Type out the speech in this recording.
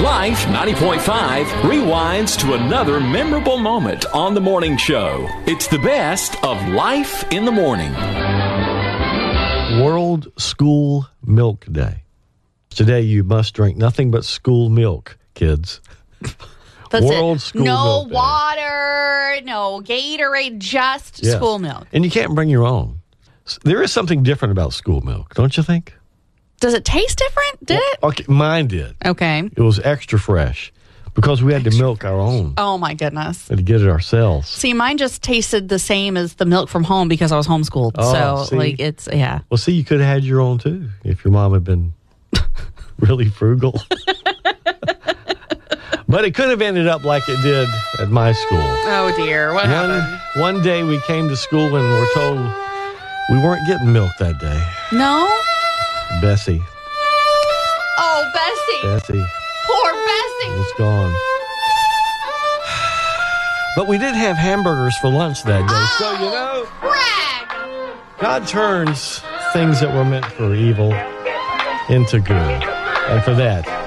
Life 90.5 rewinds to another memorable moment on the morning show. It's the best of Life in the Morning. World School Milk Day. Today you must drink nothing but school milk, kids. That's World it. School No Milk Day. water, no Gatorade, just Yes. school milk. And you can't bring your own. There is something different about school milk, don't you think? Does it taste different? Did it? Okay, mine did. Okay. It was extra fresh because we had to milk our own. Oh, my goodness. We had to get it ourselves. See, mine just tasted the same as the milk from home because I was homeschooled. Oh, see? Like, it's, yeah. Well, see, you could have had your own too if your mom had been really frugal. But it could have ended up like it did at my school. Oh, dear. What happened? One day we came to school and were told we weren't getting milk that day. No? Bessie Oh, Bessie. Poor Bessie. was gone. But we did have hamburgers for lunch that day. So, you know, Brag. God turns things that were meant for evil into good. And for that,